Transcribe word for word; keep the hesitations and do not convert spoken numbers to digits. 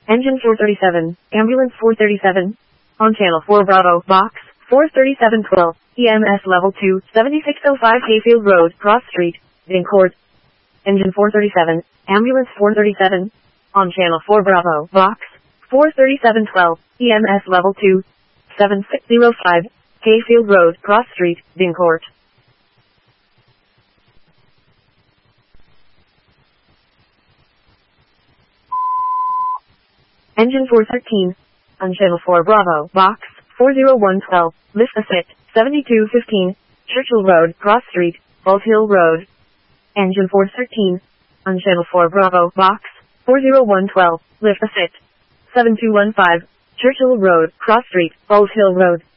Engine four thirty-seven, Ambulance four thirty-seven. On Channel four Bravo, Box four thirty-seven twelve, E M S Level two, seventy-six oh five Hayfield Road, Cross Street, Vincourt. Engine four thirty-seven, Ambulance four thirty-seven. On Channel four Bravo, Box four thirty-seven twelve, E M S Level two, seventy-six oh five, Hayfield Road, Cross Street, Vincourt. Engine four thirteen. On Channel four Bravo, Box four oh one twelve, Lisbeth, seventy-two fifteen, Churchill Road, Cross Street, Old Hill Road. Engine four thirteen. On Channel four Bravo, Box four oh one twelve, Lisbeth, seven two one five, Churchill Road, Cross Street, Old Hill Road.